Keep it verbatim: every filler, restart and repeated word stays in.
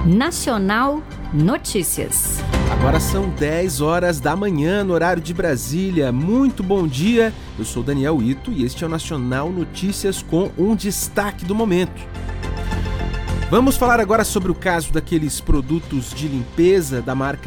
Nacional Notícias. Agora são dez horas da manhã no horário de Brasília. Muito bom dia, eu sou Daniel Ito e este é o Nacional Notícias com um destaque do momento. Vamos falar agora sobre o caso daqueles produtos de limpeza da marca